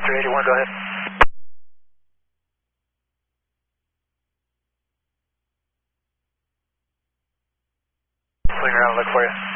381, go ahead. Swing around, look for you.